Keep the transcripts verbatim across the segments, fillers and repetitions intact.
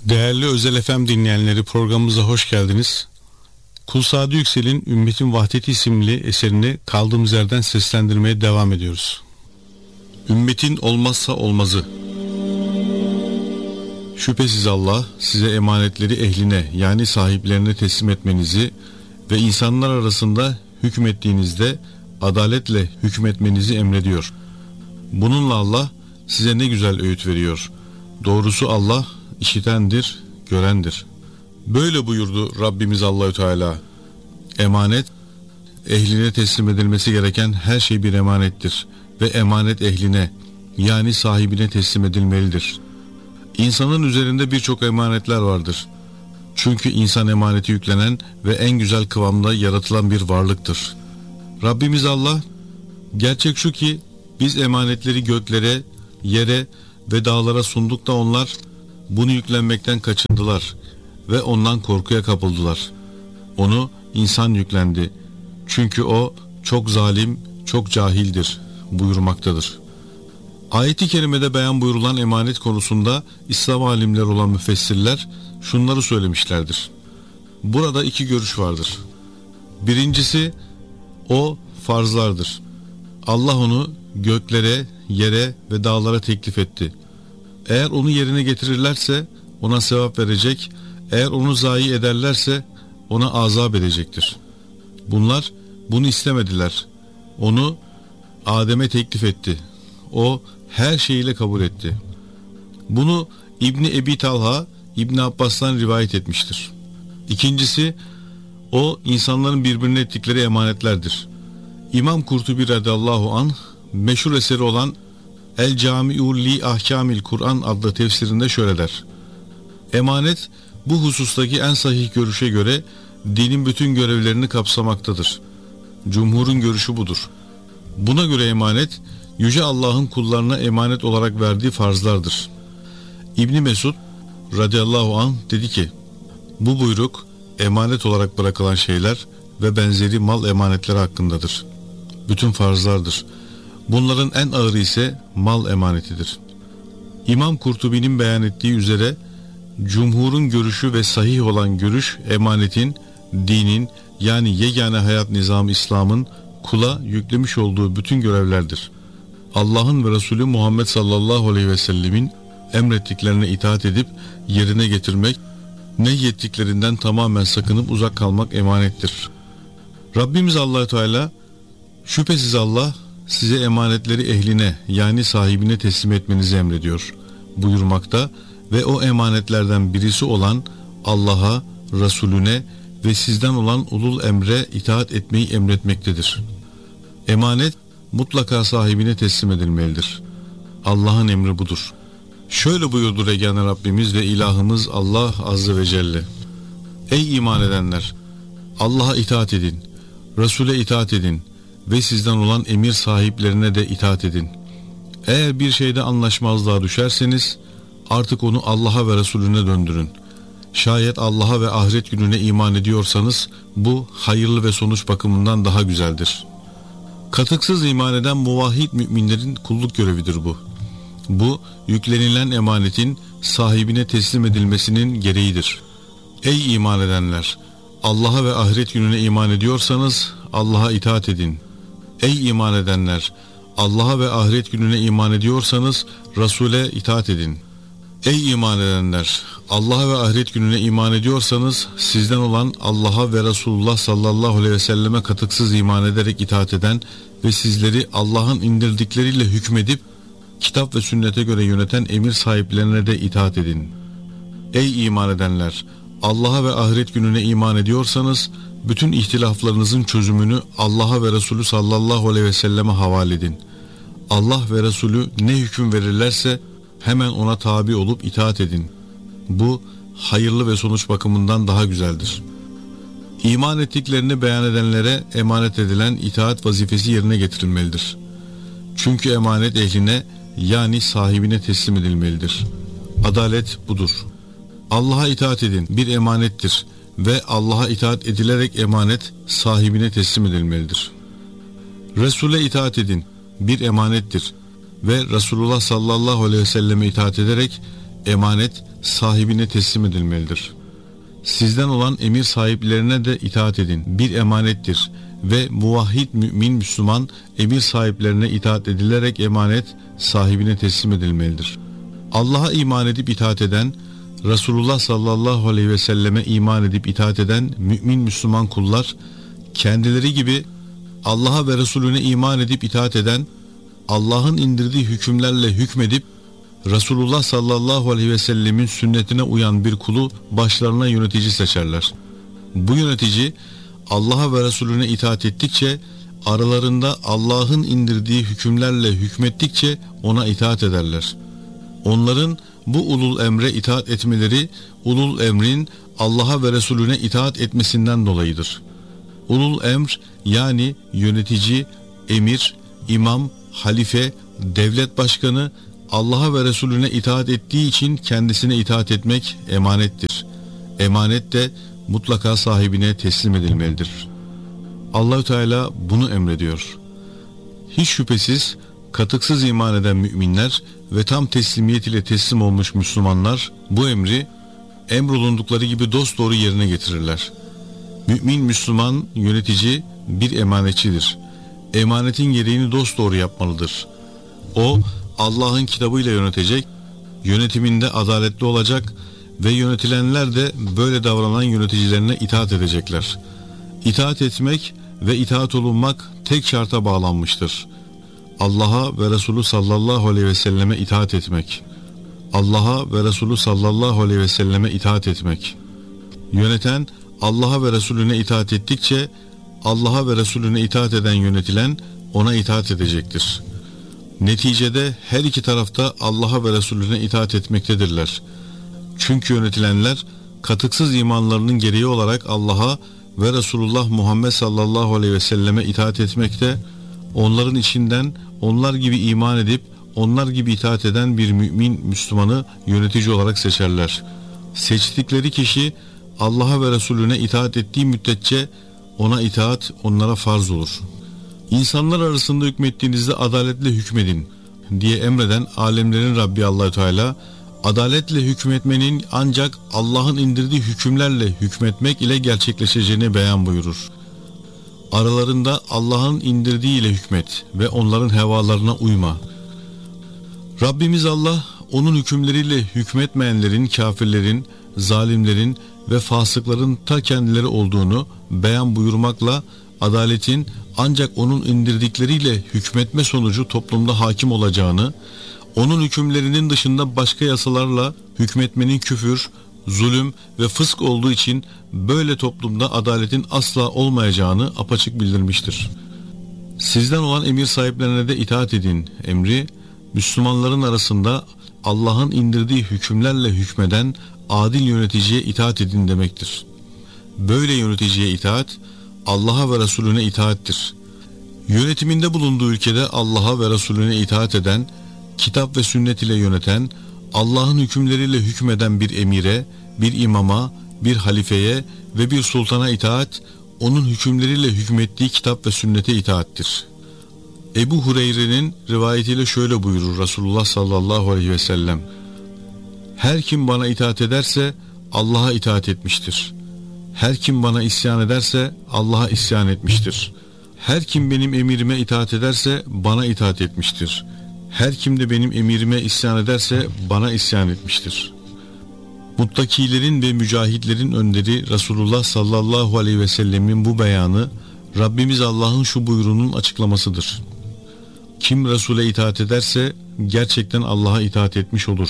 Değerli Özel F M dinleyenleri, programımıza hoş geldiniz. Kul Sadi Yüksel'in Ümmetin Vahdeti isimli eserini kaldığımız yerden seslendirmeye devam ediyoruz. Ümmetin olmazsa olmazı. Şüphesiz Allah size emanetleri ehline, yani sahiplerine teslim etmenizi ve insanlar arasında hükmettiğinizde adaletle hükmetmenizi emrediyor. Bununla Allah size ne güzel öğüt veriyor. Doğrusu Allah işitendir, görendir. Böyle buyurdu Rabbimiz Allahü Teala. Emanet, ehline teslim edilmesi gereken her şey bir emanettir ve emanet ehline, yani sahibine teslim edilmelidir. İnsanın üzerinde birçok emanetler vardır. Çünkü insan emaneti yüklenen ve en güzel kıvamda yaratılan bir varlıktır. Rabbimiz Allah, gerçek şu ki biz emanetleri göklere, yere ve dağlara sunduk da onlar bunu yüklenmekten kaçındılar ve ondan korkuya kapıldılar. Onu insan yüklendi. Çünkü o çok zalim, çok cahildir buyurmaktadır. Ayet-i kerimede beyan buyurulan emanet konusunda İslam alimleri olan müfessirler şunları söylemişlerdir. Burada iki görüş vardır. Birincisi, o farzlardır. Allah onu göklere, yere ve dağlara teklif etti. Eğer onu yerine getirirlerse ona sevap verecek, eğer onu zayi ederlerse ona azap edecektir. Bunlar bunu istemediler. Onu Adem'e teklif etti. O her şeyiyle kabul etti. Bunu İbni Ebi Talha, İbni Abbas'tan rivayet etmiştir. İkincisi, o insanların birbirine ettikleri emanetlerdir. İmam Kurtubi radıyallahu anh meşhur eseri olan El Cami'u li Ahkamil Kur'an adlı tefsirinde şöyle der. Emanet bu husustaki en sahih görüşe göre dinin bütün görevlerini kapsamaktadır. Cumhurun görüşü budur. Buna göre emanet Yüce Allah'ın kullarına emanet olarak verdiği farzlardır. İbni Mesud radıyallahu anh dedi ki, bu buyruk emanet olarak bırakılan şeyler ve benzeri mal emanetleri hakkındadır. Bütün farzlardır. Bunların en ağırı ise mal emanetidir. İmam Kurtubi'nin beyan ettiği üzere cumhurun görüşü ve sahih olan görüş emanetin, dinin yani yegane hayat nizamı İslam'ın kula yüklemiş olduğu bütün görevlerdir. Allah'ın ve Resulü Muhammed sallallahu aleyhi ve sellemin emrettiklerine itaat edip yerine getirmek, nehyettiklerinden tamamen sakınıp uzak kalmak emanettir. Rabbimiz Allahü Teala, şüphesiz Allah size emanetleri ehline, yani sahibine teslim etmenizi emrediyor buyurmakta ve o emanetlerden birisi olan Allah'a, Resulüne ve sizden olan ulul emre itaat etmeyi emretmektedir. Emanet mutlaka sahibine teslim edilmelidir. Allah'ın emri budur. Şöyle buyurdu Regâne Rabbimiz ve ilahımız Allah Azze ve Celle. Ey iman edenler! Allah'a itaat edin, Resul'e itaat edin ve sizden olan emir sahiplerine de itaat edin. Eğer bir şeyde anlaşmazlığa düşerseniz artık onu Allah'a ve Resulüne döndürün. Şayet Allah'a ve ahiret gününe iman ediyorsanız bu hayırlı ve sonuç bakımından daha güzeldir. Katıksız iman eden muvahhid müminlerin kulluk görevidir bu. Bu yüklenilen emanetin sahibine teslim edilmesinin gereğidir. Ey iman edenler! Allah'a ve ahiret gününe iman ediyorsanız Allah'a itaat edin. Ey iman edenler! Allah'a ve ahiret gününe iman ediyorsanız Resul'e itaat edin. Ey iman edenler! Allah'a ve ahiret gününe iman ediyorsanız sizden olan Allah'a ve Resulullah sallallahu aleyhi ve selleme katıksız iman ederek itaat eden ve sizleri Allah'ın indirdikleriyle hükmedip kitap ve sünnete göre yöneten emir sahiplerine de itaat edin. Ey iman edenler! Allah'a ve ahiret gününe iman ediyorsanız bütün ihtilaflarınızın çözümünü Allah'a ve Resulü sallallahu aleyhi ve selleme havale edin. Allah ve Resulü ne hüküm verirlerse hemen ona tabi olup itaat edin. Bu hayırlı ve sonuç bakımından daha güzeldir. İman ettiklerini beyan edenlere emanet edilen itaat vazifesi yerine getirilmelidir. Çünkü emanet ehline, yani sahibine teslim edilmelidir. Adalet budur. Allah'a itaat edin bir emanettir ve Allah'a itaat edilerek emanet sahibine teslim edilmelidir. Resul'e itaat edin bir emanettir ve Resulullah sallallahu aleyhi ve selleme itaat ederek Emanet sahibine teslim edilmelidir. Sizden olan emir sahiplerine de itaat edin. Bir emanettir ve muvahhid mümin Müslüman emir sahiplerine itaat edilerek emanet sahibine teslim edilmelidir. Allah'a iman edip itaat eden, Resulullah sallallahu aleyhi ve selleme iman edip itaat eden mümin Müslüman kullar, kendileri gibi Allah'a ve Resulüne iman edip itaat eden, Allah'ın indirdiği hükümlerle hükmedip Resulullah sallallahu aleyhi ve sellemin sünnetine uyan bir kulu başlarına yönetici seçerler. Bu yönetici Allah'a ve Resulüne itaat ettikçe, aralarında Allah'ın indirdiği hükümlerle hükmettikçe ona itaat ederler. Onların bu ulul emre itaat etmeleri, ulul emrin Allah'a ve Resulüne itaat etmesinden dolayıdır. Ulul emr yani yönetici, emir, imam, halife, devlet başkanı Allah'a ve Resulüne itaat ettiği için kendisine itaat etmek emanettir. Emanet de mutlaka sahibine teslim edilmelidir. Allahü Teala bunu emrediyor. Hiç şüphesiz katıksız iman eden müminler ve tam teslimiyet ile teslim olmuş Müslümanlar bu emri emrolundukları gibi dosdoğru yerine getirirler. Mümin Müslüman yönetici bir emanetçidir. Emanetin gereğini dosdoğru yapmalıdır. O Allah'ın kitabıyla yönetecek, yönetiminde adaletli olacak ve yönetilenler de böyle davranan yöneticilerine itaat edecekler. İtaat etmek ve itaat olunmak tek şarta bağlanmıştır. Allah'a ve Resulü sallallahu aleyhi ve selleme itaat etmek. Allah'a ve Resulü sallallahu aleyhi ve selleme itaat etmek. Yöneten Allah'a ve Resulüne itaat ettikçe Allah'a ve Resulüne itaat eden yönetilen ona itaat edecektir. Neticede her iki tarafta Allah'a ve Resulüne itaat etmektedirler. Çünkü yönetilenler katıksız imanlarının gereği olarak Allah'a ve Resulullah Muhammed sallallahu aleyhi ve selleme itaat etmekte, onların içinden onlar gibi iman edip onlar gibi itaat eden bir mümin Müslümanı yönetici olarak seçerler. Seçtikleri kişi Allah'a ve Resulüne itaat ettiği müddetçe ona itaat onlara farz olur. İnsanlar arasında hükmettiğinizde adaletle hükmedin diye emreden alemlerin Rabbi Allahü Teala, adaletle hükmetmenin ancak Allah'ın indirdiği hükümlerle hükmetmek ile gerçekleşeceğini beyan buyurur. Aralarında Allah'ın indirdiği ile hükmet ve onların hevalarına uyma. Rabbimiz Allah, onun hükümleriyle hükmetmeyenlerin, kafirlerin, zalimlerin ve fasıkların ta kendileri olduğunu beyan buyurmakla, adaletin ancak onun indirdikleriyle hükmetme sonucu toplumda hakim olacağını, onun hükümlerinin dışında başka yasalarla hükmetmenin küfür, zulüm ve fısk olduğu için böyle toplumda adaletin asla olmayacağını apaçık bildirmiştir. Sizden olan emir sahiplerine de itaat edin emri, Müslümanların arasında Allah'ın indirdiği hükümlerle hükmeden adil yöneticiye itaat edin demektir. Böyle yöneticiye itaat, Allah'a ve Resulüne itaattir. Yönetiminde bulunduğu ülkede Allah'a ve Resulüne itaat eden, kitap ve sünnet ile yöneten, Allah'ın hükümleriyle hükmeden bir emire, bir imama, bir halifeye ve bir sultana itaat, onun hükümleriyle hükmettiği kitap ve sünnete itaattir. Ebu Hureyre'nin rivayetiyle şöyle buyurur Resulullah sallallahu aleyhi ve sellem: her kim bana itaat ederse Allah'a itaat etmiştir. Her kim bana isyan ederse Allah'a isyan etmiştir. Her kim benim emirime itaat ederse bana itaat etmiştir. Her kim de benim emirime isyan ederse bana isyan etmiştir. Muttakilerin ve mücahitlerin önderi Resulullah sallallahu aleyhi ve sellemin bu beyanı, Rabbimiz Allah'ın şu buyruğunun açıklamasıdır. Kim Resul'e itaat ederse gerçekten Allah'a itaat etmiş olur.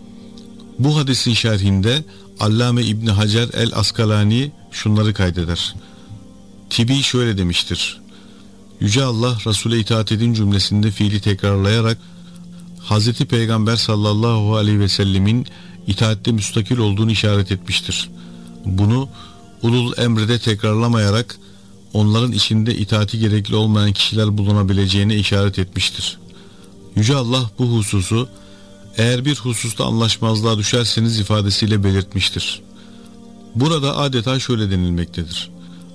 Bu hadisin şerhinde Allame İbni Hacer el-Askalani şunları kaydeder. Tibi şöyle demiştir: Yüce Allah Resul'e itaat edin cümlesinde fiili tekrarlayarak Hazreti Peygamber sallallahu aleyhi ve sellemin itaatte müstakil olduğunu işaret etmiştir. Bunu ulul emrede tekrarlamayarak onların içinde itaati gerekli olmayan kişiler bulunabileceğine işaret etmiştir. Yüce Allah bu hususu eğer bir hususta anlaşmazlığa düşerseniz ifadesiyle belirtmiştir. Burada adeta şöyle denilmektedir: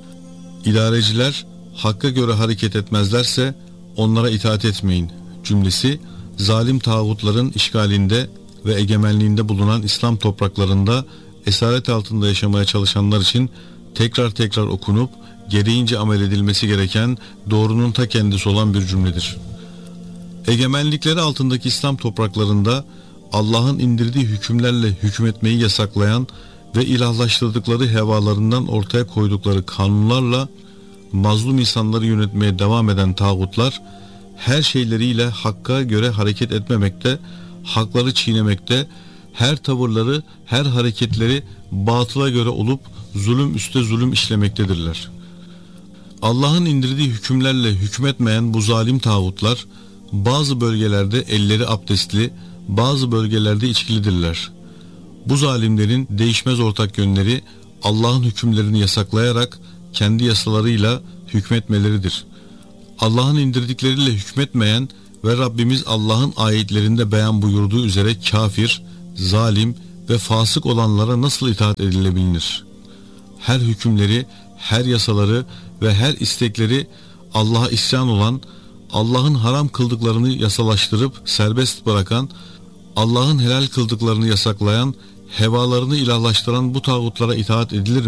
İdareciler hakka göre hareket etmezlerse onlara itaat etmeyin cümlesi zalim tağutların işgalinde ve egemenliğinde bulunan İslam topraklarında esaret altında yaşamaya çalışanlar için tekrar tekrar okunup gereğince amel edilmesi gereken doğrunun ta kendisi olan bir cümledir. Egemenlikleri altındaki İslam topraklarında Allah'ın indirdiği hükümlerle hükmetmeyi yasaklayan ve ilahlaştırdıkları hevalarından ortaya koydukları kanunlarla mazlum insanları yönetmeye devam eden tağutlar, her şeyleriyle hakka göre hareket etmemekte, hakları çiğnemekte, her tavırları, her hareketleri batıla göre olup zulüm üste zulüm işlemektedirler. Allah'ın indirdiği hükümlerle hükmetmeyen bu zalim tağutlar, bazı bölgelerde elleri abdestli, bazı bölgelerde içkilidirler. Bu zalimlerin değişmez ortak yönleri Allah'ın hükümlerini yasaklayarak kendi yasalarıyla hükmetmeleridir. Allah'ın indirdikleriyle hükmetmeyen ve Rabbimiz Allah'ın ayetlerinde beyan buyurduğu üzere kafir, zalim ve fasık olanlara nasıl itaat edilebilir? Her hükümleri, her yasaları ve her istekleri Allah'a isyan olan, Allah'ın haram kıldıklarını yasalaştırıp serbest bırakan, Allah'ın helal kıldıklarını yasaklayan, hevalarını ilahlaştıran bu tağutlara itaat edilir